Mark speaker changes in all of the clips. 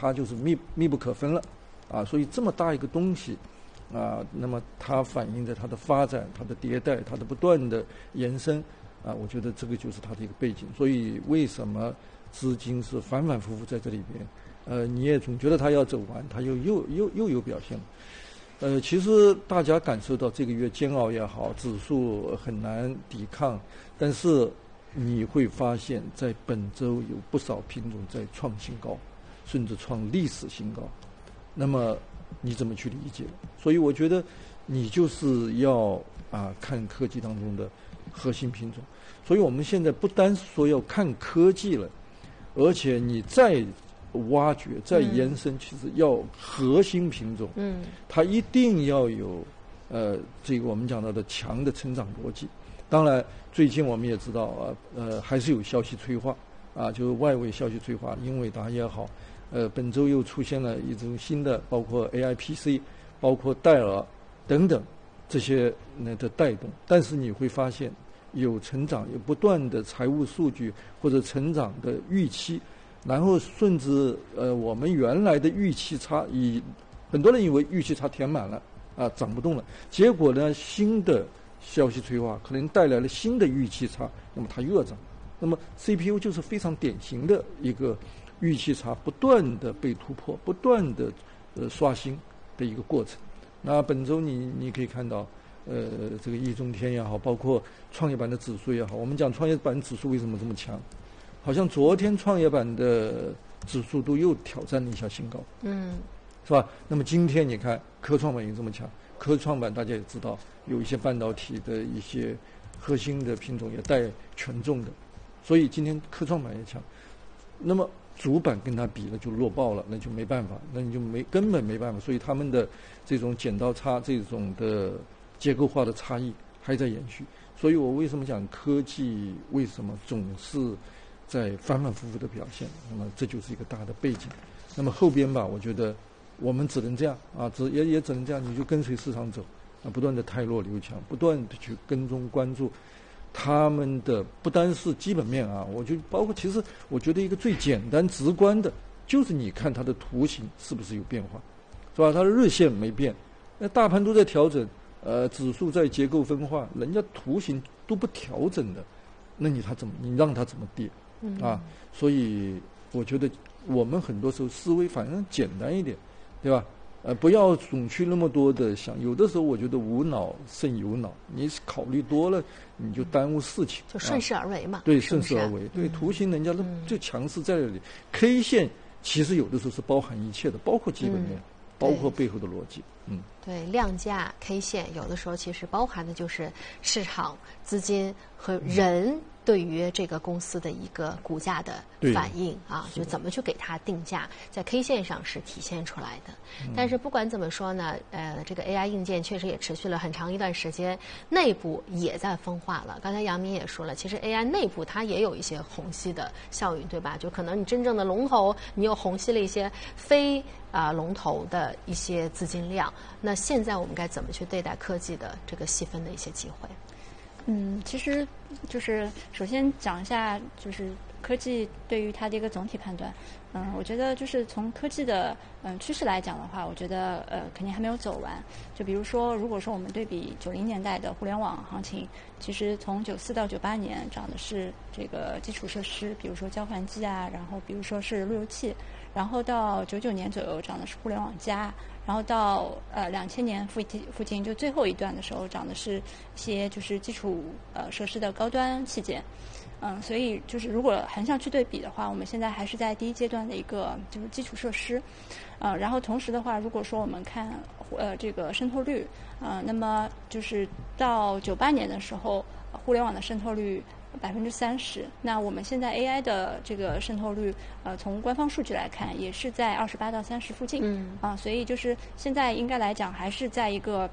Speaker 1: 它就是密不可分了啊。所以这么大一个东西啊，那么它反映着它的发展、它的迭代、它的不断的延伸啊，我觉得这个就是它的一个背景。所以为什么资金是反反复复在这里边？你也总觉得它要走完，它又有表现了。其实大家感受到这个月煎熬也好，指数很难抵抗，但是你会发现在本周有不少品种在创新高，甚至创历史新高。那么你怎么去理解？所以我觉得你就是要看科技当中的核心品种。所以我们现在不单说要看科技了，而且你再挖掘、再延伸，其实要核心品种，它一定要有这个我们讲到的强的成长逻辑。当然，最近我们也知道还是有消息催化就是外围消息催化，英伟达也好，本周又出现了一种新的，包括 AIPC， 包括戴尔等等这些的带动。但是你会发现，有成长，有不断的财务数据或者成长的预期。然后甚至我们原来的预期差，很多人以为预期差填满了涨不动了，结果呢新的消息催化可能带来了新的预期差，那么它又要涨。那么 CPU 就是非常典型的一个预期差不断的被突破，不断的刷新的一个过程。那本周你可以看到这个易中天也好，包括创业板的指数也好，我们讲创业板指数为什么这么强？好像昨天创业板的指数都又挑战了一下新高，是吧？那么今天你看科创板也这么强，科创板大家也知道有一些半导体的一些核心的品种也带权重的，所以今天科创板也强。那么主板跟它比了就弱爆了，那就没办法，那你就根本没办法。所以他们的这种剪刀差、这种的结构化的差异还在延续。所以我为什么讲科技为什么总是在反反复复的表现？那么这就是一个大的背景。那么后边吧，我觉得我们只能这样也只能这样，你就跟随市场走不断的汰弱留强，不断的去跟踪关注他们的不单是基本面我就包括其实我觉得一个最简单直观的就是你看它的图形是不是有变化，是吧？它的日线没变，那大盘都在调整，指数在结构分化，人家图形都不调整的，那你让它怎么跌？所以我觉得我们很多时候思维反正简单一点，对吧？不要总去那么多的想，有的时候我觉得无脑胜有脑，你考虑多了你就耽误事情，
Speaker 2: 就顺势而为嘛。
Speaker 1: 对，顺势而为。对，图形人家就强势在那里，K 线其实有的时候是包含一切的，包括基本面，包括背后的逻辑。
Speaker 2: 对，量价 K 线有的时候其实包含的就是市场资金和人对于这个公司的一个股价的反应就怎么去给它定价，在 K 线上是体现出来的。但是不管怎么说呢，这个 AI 硬件确实也持续了很长一段时间，内部也在分化了。刚才杨明也说了，其实 AI 内部它也有一些虹吸的效应，对吧？就可能你真正的龙头，你又虹吸了一些非龙头的一些资金量。那现在我们该怎么去对待科技的这个细分的一些机会？
Speaker 3: 其实就是首先讲一下，就是科技对于它的一个总体判断。我觉得就是从科技的趋势来讲的话，我觉得肯定还没有走完。就比如说，如果说我们对比90年代的互联网行情，其实从94到98年涨的是这个基础设施，比如说交换机然后比如说是路由器，然后到99年左右涨的是互联网加。然后到2000年附近就最后一段的时候涨的是一些就是基础设施的高端器件。所以就是如果横向去对比的话，我们现在还是在第一阶段的一个就是基础设施。然后同时的话，如果说我们看这个渗透率那么就是到98年的时候，互联网的渗透率30%，那我们现在 AI 的这个渗透率，从官方数据来看，也是在28到30附近，所以就是现在应该来讲还是在一个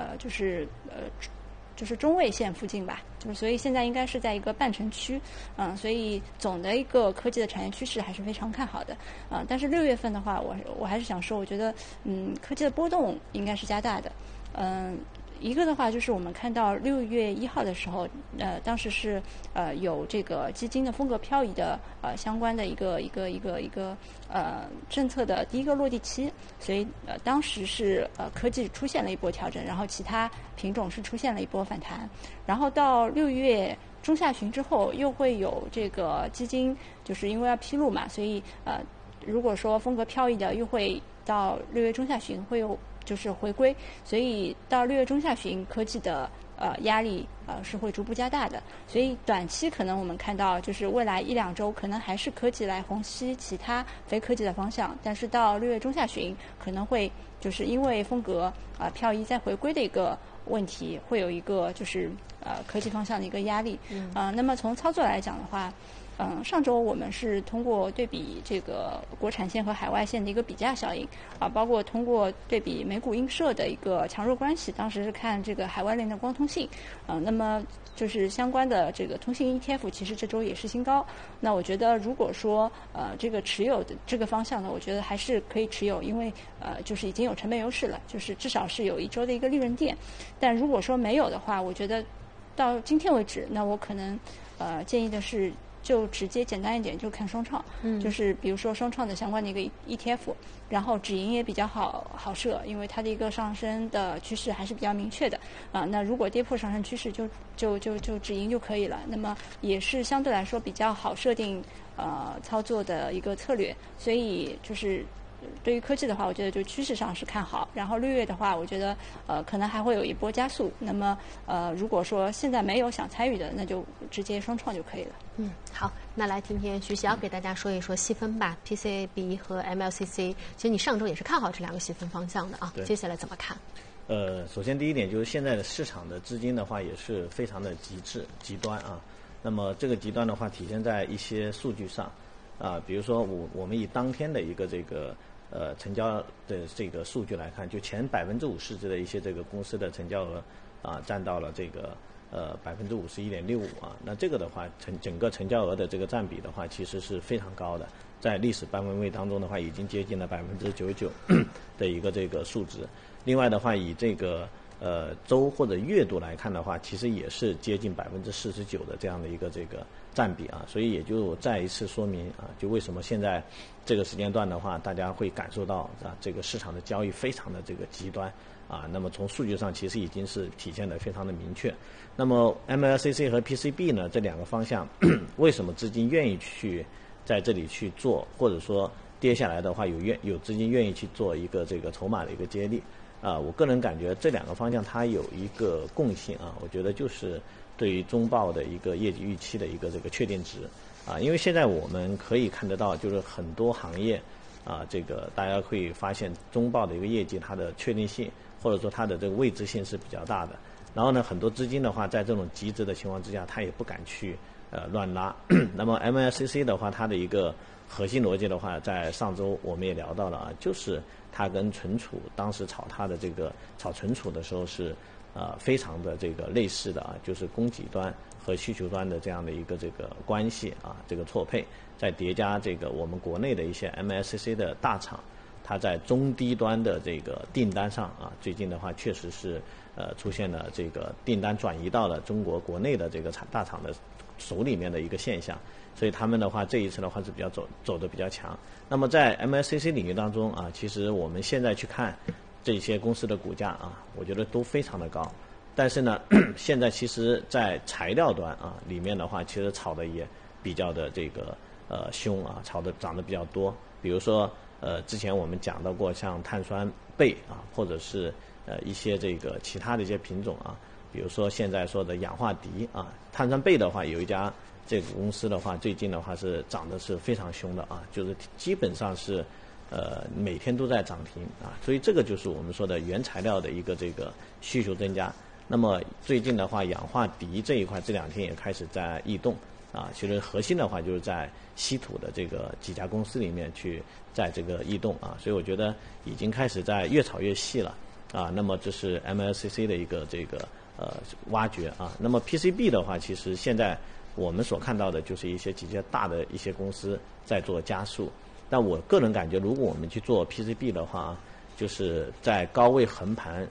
Speaker 3: 就是中位线附近吧，就是所以现在应该是在一个半程区，所以总的一个科技的产业趋势还是非常看好的，但是6月份的话，我还是想说，我觉得科技的波动应该是加大的， 一个的话就是我们看到6月1号的时候，当时是有这个基金的风格漂移的相关的一个政策的第一个落地期，所以当时是科技出现了一波调整，然后其他品种是出现了一波反弹，然后到6月中下旬之后又会有这个基金，就是因为要披露嘛，所以如果说风格漂移的又会到6月中下旬会有就是回归，所以到6月中下旬科技的压力是会逐步加大的，所以短期可能我们看到就是未来1-2周可能还是科技来虹吸其他非科技的方向，但是到6月中下旬可能会就是因为风格漂移再回归的一个问题，会有一个就是科技方向的一个压力。那么从操作来讲的话，上周我们是通过对比这个国产线和海外线的一个比价效应包括通过对比美股映射的一个强弱关系，当时是看这个海外链的光通信那么就是相关的这个通信 ETF 其实这周也是新高。那我觉得如果说这个持有的这个方向呢，我觉得还是可以持有，因为就是已经有成本优势了，就是至少是有1周的一个利润垫。但如果说没有的话，我觉得到今天为止，那我可能建议的是就直接简单一点，就看双创，就是比如说双创的相关的一个 ETF， 然后止盈也比较好设，因为它的一个上升的趋势还是比较明确的那如果跌破上升趋势就止盈就可以了，那么也是相对来说比较好设定操作的一个策略，所以就是对于科技的话，我觉得就趋势上是看好。然后6月的话，我觉得可能还会有一波加速。那么如果说现在没有想参与的，那就直接双创就可以了。
Speaker 2: 好，那来听听徐晓给大家说一说细分吧 ，PCB 和 MLCC。其实你上周也是看好这2个细分方向的接下来怎么看？
Speaker 4: 首先第一点就是现在的市场的资金的话也是非常的极端那么这个极端的话体现在一些数据上比如说我们以当天的一个这个成交的这个数据来看，就前50%的一些这个公司的成交额占到了这个51.65%那这个的话整个成交额的这个占比的话其实是非常高的，在历史8分位当中的话已经接近了99%的一个这个数值。另外的话以这个周或者月度来看的话，其实也是接近49%的这样的一个这个占比所以也就再一次说明就为什么现在这个时间段的话，大家会感受到这个市场的交易非常的这个极端那么从数据上其实已经是体现的非常的明确。那么 MLCC 和 PCB 呢这2个方向为什么资金愿意去在这里去做，或者说跌下来的话有资金愿意去做一个这个筹码的一个接力我个人感觉这2个方向它有一个共性我觉得就是对于中报的一个业绩预期的一个这个确定值因为现在我们可以看得到，就是很多行业这个大家会发现中报的一个业绩它的确定性或者说它的这个未知性是比较大的。然后呢，很多资金的话在这种极值的情况之下，它也不敢去乱拉。那么 MLCC 的话，它的一个核心逻辑的话，在上周我们也聊到了就是它跟存储当时炒它的这个炒存储的时候是非常的这个类似的就是供给端和需求端的这样的一个这个关系这个错配，再叠加这个我们国内的一些 MLCC 的大厂，它在中低端的这个订单上最近的话确实是出现了这个订单转移到了中国国内的这个大厂的手里面的一个现象，所以他们的话这一次的话是比较走得比较强。那么在 MLCC 领域当中其实我们现在去看这些公司的股价我觉得都非常的高，但是呢现在其实在材料端里面的话其实炒的也比较的这个凶炒的涨得比较多。比如说之前我们讲到过像碳酸钡或者是一些这个其他的一些品种比如说现在说的氧化镝碳酸钡的话有一家这个公司的话最近的话是涨得是非常凶的就是基本上是每天都在涨停所以这个就是我们说的原材料的一个这个需求增加。那么最近的话氧化镝这一块这2天也开始在异动其实核心的话就是在稀土的这个几家公司里面去在这个异动所以我觉得已经开始在越炒越细了那么这是 MLCC 的一个这个挖掘那么 PCB 的话，其实现在我们所看到的就是几家大的一些公司在做加速。但我个人感觉，如果我们去做 PCB 的话，就是在高位横盘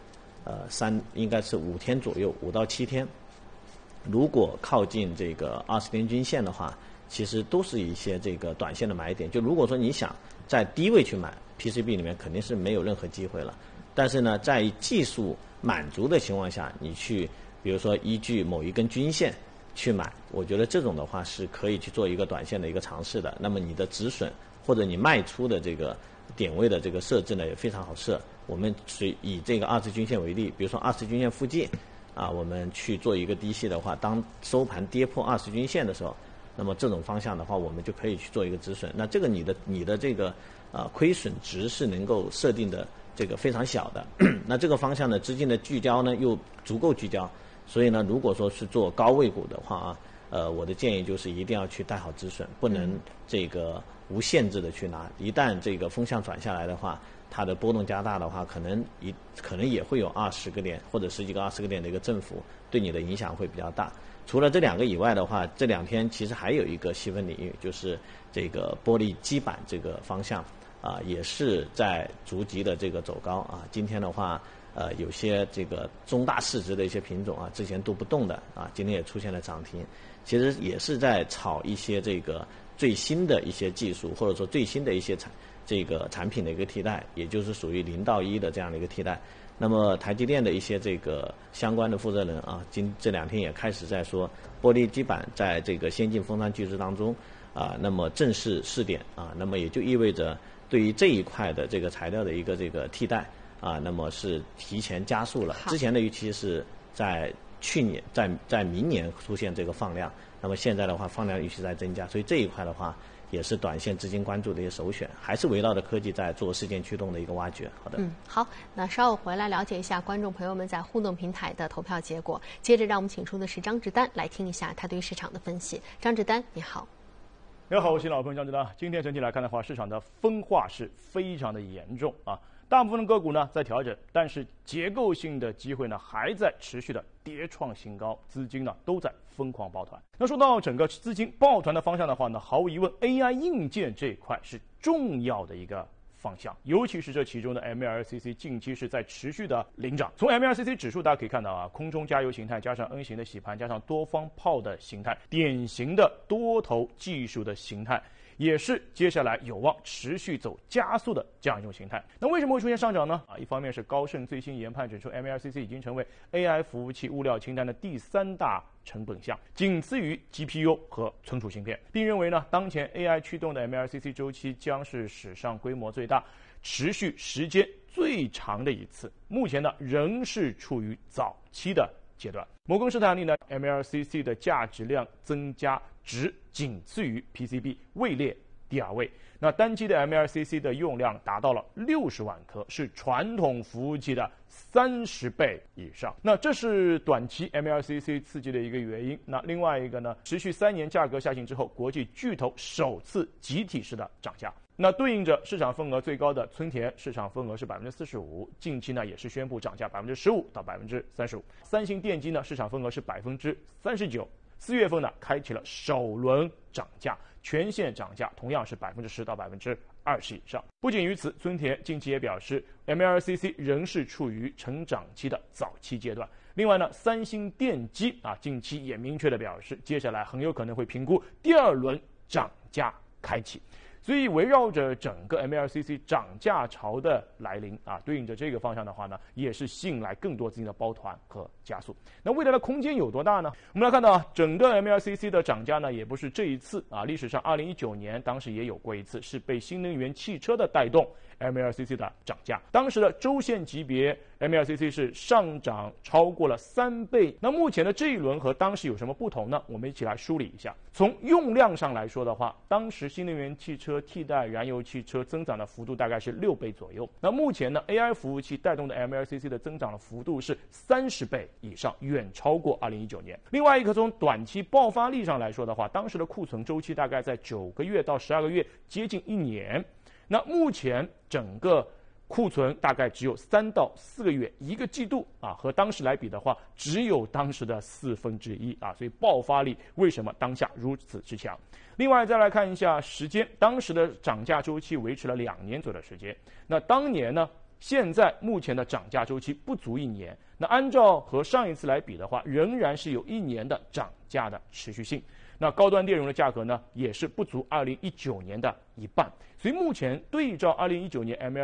Speaker 4: 应该是5天左右，5到7天。如果靠近这个20天均线的话，其实都是一些这个短线的买点。就如果说你想在低位去买 PCB 里面，肯定是没有任何机会了。但是呢，在技术满足的情况下，你去比如说依据某一根均线去买，我觉得这种的话是可以去做一个短线的一个尝试的。那么你的止损或者你卖出的这个点位的这个设置呢，也非常好设。我们以这个20均线为例，比如说20均线附近我们去做一个低吸的话，当收盘跌破20均线的时候，那么这种方向的话，我们就可以去做一个止损。那这个你的这个亏损值是能够设定的这个非常小的。那这个方向呢，资金的聚焦呢又足够聚焦，所以呢，如果说是做高位股的话我的建议就是一定要去带好止损，不能这个无限制的去拿。一旦这个风向转下来的话，它的波动加大的话，可能也会有20个点或者10几个20个点的一个振幅，对你的影响会比较大。除了这2个以外的话，这2天其实还有一个细分领域，就是这个玻璃基板这个方向也是在逐级的这个走高今天的话有些这个中大市值的一些品种之前都不动的今天也出现了涨停，其实也是在炒一些这个最新的一些技术，或者说最新的一些产品的一个替代，也就是属于0到1的这样的一个替代。那么台积电的一些这个相关的负责人这2天也开始在说，玻璃基板在这个先进封装技术当中那么正式试点那么也就意味着对于这一块的这个材料的一个这个替代那么是提前加速了。之前的预期是在去年在明年出现这个放量，那么现在的话放量预期在增加，所以这一块的话也是短线资金关注的一些首选，还是围绕着科技在做事件驱动的一个挖掘。好的，
Speaker 2: 好，那稍后回来了解一下观众朋友们在互动平台的投票结果。接着让我们请出的是张志丹来听一下他对市场的分析。张志丹，你好。
Speaker 5: 你好，我是老朋友张志丹。今天整体来看的话，市场的分化是非常的严重大部分的个股呢在调整，但是结构性的机会呢还在持续的跌创新高，资金呢都在疯狂抱团。那说到整个资金抱团的方向的话呢，毫无疑问 AI 硬件这一块是重要的一个方向，尤其是这其中的 MLCC 近期是在持续的领涨。从 MLCC 指数大家可以看到空中加油形态加上 N 型的洗盘加上多方炮的形态，典型的多头技术的形态，也是接下来有望持续走加速的这样一种形态。那为什么会出现上涨呢？一方面是高盛最新研判指出 MLCC 已经成为 AI 服务器物料清单的第3大成本项，仅次于 GPU 和存储芯片，并认为呢，当前 AI 驱动的 MLCC 周期将是史上规模最大、持续时间最长的一次。目前呢，仍是处于早期的阶段。摩根士丹利呢 MLCC 的价值量增加值仅次于 PCB， 位列第2位。那单机的 MLCC 的用量达到了60万颗，是传统服务器的30倍以上。那这是短期 MLCC 刺激的一个原因。那另外一个呢，持续3年价格下行之后，国际巨头首次集体式的涨价。那对应着市场份额最高的村田，市场份额是 45%， 近期呢也是宣布涨价 15% 到 35%。三星电机呢市场份额是 39%， 4月份呢开启了首轮涨价，全线涨价同样是 10% 到 20% 以上。不仅于此，村田近期也表示 MLCC 仍是处于成长期的早期阶段。另外呢，三星电机近期也明确的表示，接下来很有可能会评估第2轮涨价开启。所以围绕着整个 MLCC 涨价潮的来临对应着这个方向的话呢，也是吸引来更多资金的抱团和加速。那未来的空间有多大呢？我们来看到整个 MLCC 的涨价呢，也不是这一次历史上2019年当时也有过一次，是被新能源汽车的带动 MLCC 的涨价。当时的周线级别 MLCC 是上涨超过了3倍。那目前的这一轮和当时有什么不同呢？我们一起来梳理一下。从用量上来说的话，当时新能源汽车替代燃油汽车增长的幅度大概是6倍左右。那目前呢 AI 服务器带动的 MLCC 的增长的幅度是30倍以上，远超过2019年。另外一个从短期爆发力上来说的话，当时的库存周期大概在9个月到12个月，接近1年。那目前整个库存大概只有3到4个月，1个季度和当时来比的话，只有当时的1/4所以爆发力为什么当下如此之强？另外再来看一下时间，当时的涨价周期维持了2年左右的时间。那当年呢现在目前的涨价周期不足1年，那按照和上一次来比的话，仍然是有1年的涨价的持续性。那高端电容的价格呢，也是不足2019年的1半。所以目前对照2019年